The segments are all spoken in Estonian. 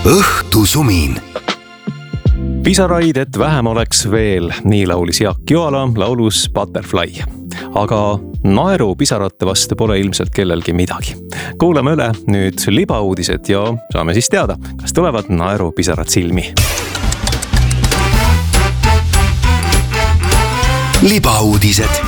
õhtusumin. Pisaraid, et vähem oleks veel, nii laulis Jaak Joala laulus Butterfly. Aga naerupisarate vastu pole ilmselt kellelgi midagi. Kuulame üle nüüd libauudised ja saame siis teada, kas tulevad naerupisarad silmi. Libauudised.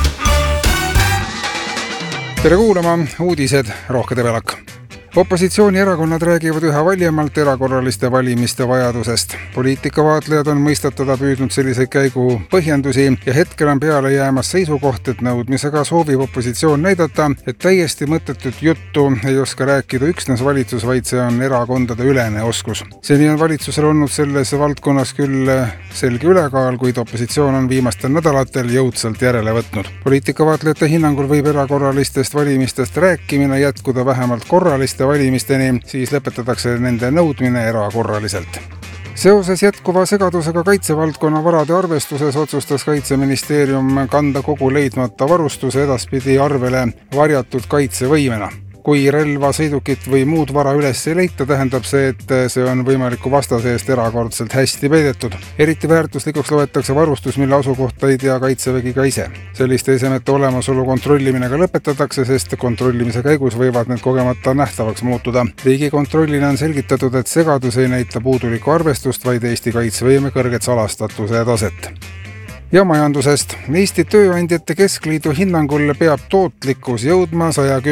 Tere kuulama, uudised Rohke Debelak. Opositsioonierakonnad räägivad üha valjemalt erakorraliste valimiste vajadusest. Poliitikavaatlejad on mõistatada püüdnud selliseid käigu põhjendusi ja hetkel on peale jäämas seisukoht, et nõudmisega soovib opositsioon näidata, et täiesti mõttetut juttu ei oska rääkida üksnes valitsus, vaid see on erakondade ülene oskus. Seni on valitsusel olnud selles valdkonnas küll selge ülekaal, kuid opositsioon on viimastel nädalatel jõudsalt järele võtnud. Poliitikavaatlejate hinnangul võib erakorralistest valimistest rääkimine jätkuda vähemalt korraliste valimisteni, siis lõpetatakse nende nõudmine erakorraliselt. Seoses jätkuva segadusega kaitsevaldkonna varade arvestuses otsustas Kaitseministeerium kanda kogu leidmata varustuse edaspidi arvele varjatud kaitsevõimena. Kui relva, sõidukit või muud vara üles ei leita, tähendab see, et see on võimaliku vastase eest erakordselt hästi peidetud. Eriti väärtuslikuks loetakse varustus, mille asukohta ei tea Kaitsevägi ka ise. Selliste esemete olemasolu kontrollimine ka lõpetatakse, sest kontrollimise käigus võivad need kogemata nähtavaks muutuda. Riigikontrollina on selgitatud, et segadus ei näita puudulikku arvestust, vaid Eesti kaitsevõime kõrget salastatuse taset. Ja majandusest. Eesti Tööandjate Keskliidu hinnangul peab tootlikkus jõudma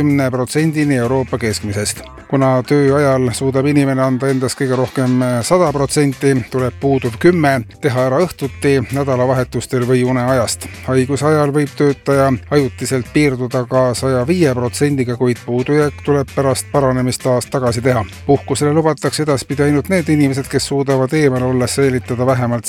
110% Euroopa keskmisest. Kuna töö ajal suudab inimene anda endast kõige rohkem 100%, tuleb puuduv 10%, teha ära õhtuti, nädalavahetustel või uneajast. Haiguse ajal võib töötaja ajutiselt piirduda ka 105%, kuid puudujääk tuleb pärast paranemist taas tagasi teha. Puhkusele lubatakse edaspidi ainult need inimesed, kes suudavad eemal olles säilitada vähemalt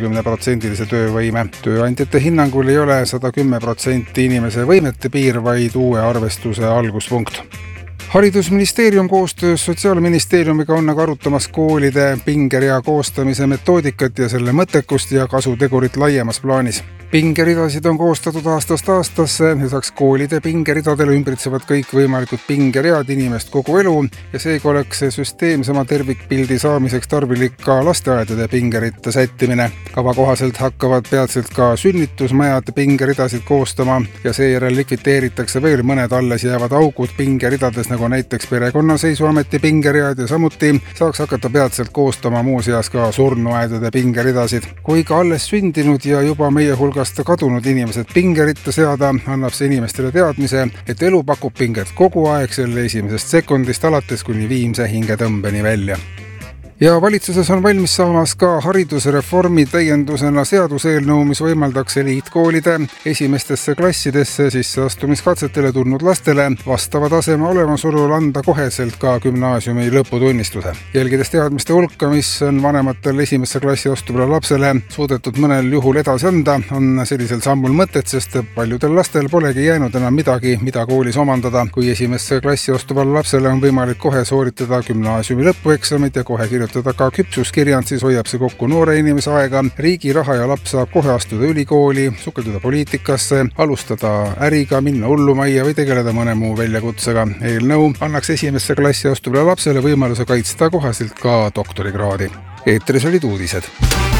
70% töövõime. Tööandjate hinnangul ei ole 110% inimese võimete piir, vaid uue arvestuse alguspunkt. Haridusministeerium koostöös Sotsiaalministeeriumiga on aga arutamas koolide pingerea koostamise metoodikat ja selle mõttekust ja kasutegurit laiemas plaanis. Pingeridasid on koostatud aastast aastasse, lisaks koolide pingeridadele ümbritsevad kõik võimalikud pingeread inimest kogu elu ja seega oleks süsteemsema tervikpildi saamiseks tarvilik ka lasteaedade pingerite sättimine. Kava kohaselt hakkavad peatselt ka sünnitusmajad pingeridasid koostama ja seejärel likviteeritakse veel mõned alles jäävad augud pingeridades, nagu näiteks Perekonnaseisuameti pingeread ja samuti saaks hakata peatselt koostama muuseas ka surnuaedade pingeridasid. Kui ka alles sündinud ja juba meie hulgast kadunud inimesed pingeritta seada, annab see inimestele teadmise, et elu pakub pinget kogu aeg selle esimesest sekundist alates kuni viimse hingetõmbeni välja. Ja valitsuses on valmis saamas ka haridusreformi täiendusena seaduseelnõu, mis võimaldaks eliitkoolide esimestesse klassidesse sisseastumiskatsetele tulnud lastele vastava taseme olemasolul anda koheselt ka gümnaasiumi lõputunnistuse. Jälgides teadmiste hulka, mis on vanematel esimesse klassi astuvale lapsele suudetud mõnel juhul edasi anda, on sellisel sammul mõtet, sest paljudel lastel polegi jäänud enam midagi, mida koolis omandada. Kui esimesse klassi astuvale lapsele on võimalik kohe sooritada gümnaasiumi lõpueksamid ja kohe kirjutada ka küpsuskirjand, siis hoiab see kokku noore inimese aega, riigi raha ja laps saab kohe astuda ülikooli, sukelduda poliitikasse, alustada äriga, minna hullumajja või tegeleda mõne muu väljakutsega. Eelnõu annaks esimesse klassi astuvale lapsele võimaluse kaitsta kohaselt ka doktorikraadi. Eetris olid uudised.